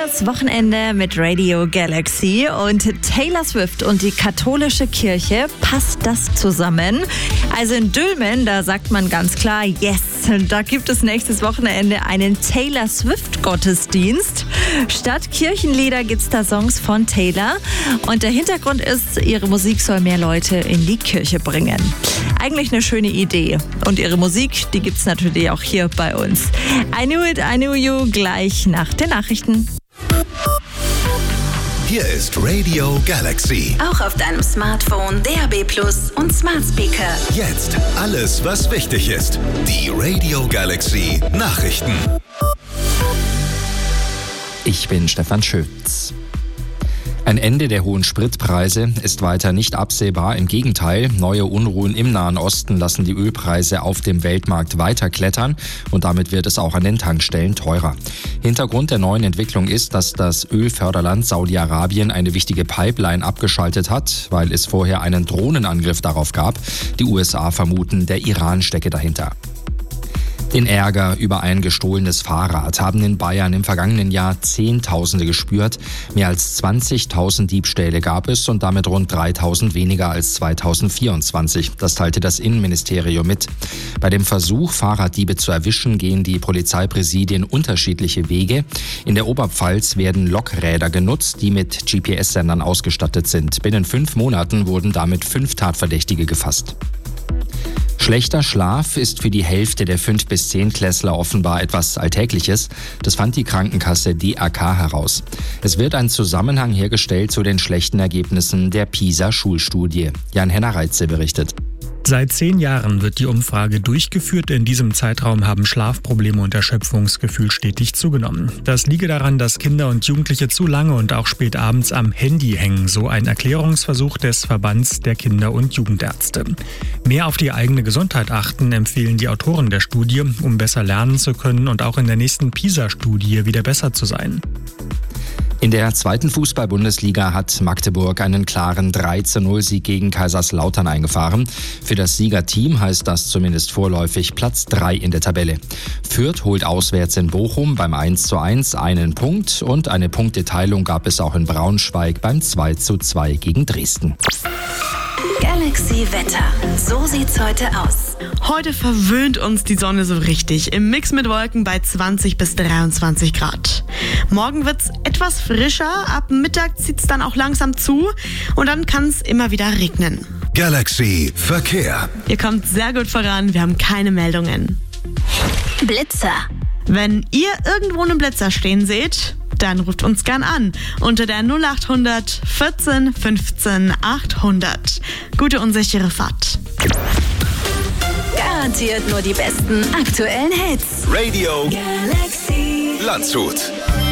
das Wochenende mit Radio Galaxy und Taylor Swift und die katholische Kirche. Passt das zusammen? Also in Dülmen, da sagt man ganz klar, yes, da gibt es nächstes Wochenende einen Taylor Swift Gottesdienst. Statt Kirchenlieder gibt es da Songs von Taylor und der Hintergrund ist, ihre Musik soll mehr Leute in die Kirche bringen. Eigentlich eine schöne Idee. Und ihre Musik, die gibt es natürlich auch hier bei uns. I Knew It, I Knew You, gleich nach den Nachrichten. Hier ist Radio Galaxy. Auch auf deinem Smartphone, DAB+ und Smart Speaker. Jetzt alles, was wichtig ist. Die Radio Galaxy Nachrichten. Ich bin Stefan Schütz. Ein Ende der hohen Spritpreise ist weiter nicht absehbar. Im Gegenteil, neue Unruhen im Nahen Osten lassen die Ölpreise auf dem Weltmarkt weiter klettern und damit wird es auch an den Tankstellen teurer. Hintergrund der neuen Entwicklung ist, dass das Ölförderland Saudi-Arabien eine wichtige Pipeline abgeschaltet hat, weil es vorher einen Drohnenangriff darauf gab. Die USA vermuten, der Iran stecke dahinter. Den Ärger über ein gestohlenes Fahrrad haben in Bayern im vergangenen Jahr Zehntausende gespürt. Mehr als 20.000 Diebstähle gab es und damit rund 3.000 weniger als 2024. Das teilte das Innenministerium mit. Bei dem Versuch, Fahrraddiebe zu erwischen, gehen die Polizeipräsidien unterschiedliche Wege. In der Oberpfalz werden Lokräder genutzt, die mit GPS-Sendern ausgestattet sind. Binnen 5 Monaten wurden damit 5 Tatverdächtige gefasst. Schlechter Schlaf ist für die Hälfte der 5- bis 10-Klässler offenbar etwas Alltägliches. Das fand die Krankenkasse DRK heraus. Es wird ein Zusammenhang hergestellt zu den schlechten Ergebnissen der PISA-Schulstudie. Jan-Henner Reitze berichtet. Seit 10 Jahren wird die Umfrage durchgeführt. In diesem Zeitraum haben Schlafprobleme und Erschöpfungsgefühl stetig zugenommen. Das liege daran, dass Kinder und Jugendliche zu lange und auch spät abends am Handy hängen, so ein Erklärungsversuch des Verbands der Kinder- und Jugendärzte. Mehr auf die eigene Gesundheit achten, empfehlen die Autoren der Studie, um besser lernen zu können und auch in der nächsten PISA-Studie wieder besser zu sein. In der 2. Fußball-Bundesliga hat Magdeburg einen klaren 3:0-Sieg gegen Kaiserslautern eingefahren. Für das Siegerteam heißt das zumindest vorläufig Platz 3 in der Tabelle. Fürth holt auswärts in Bochum beim 1:1 einen Punkt und eine Punkteteilung gab es auch in Braunschweig beim 2:2 gegen Dresden. Galaxy Wetter. So sieht's heute aus. Heute verwöhnt uns die Sonne so richtig. Im Mix mit Wolken bei 20 bis 23 Grad. Morgen wird's etwas frischer. Ab Mittag zieht's dann auch langsam zu. Und dann kann's immer wieder regnen. Galaxy Verkehr. Ihr kommt sehr gut voran. Wir haben keine Meldungen. Blitzer. Wenn ihr irgendwo einen Blitzer stehen seht, dann ruft uns gern an unter der 0800 14 15 800. Gute und sichere Fahrt. Garantiert nur die besten aktuellen Hits. Radio Galaxy. Landshut.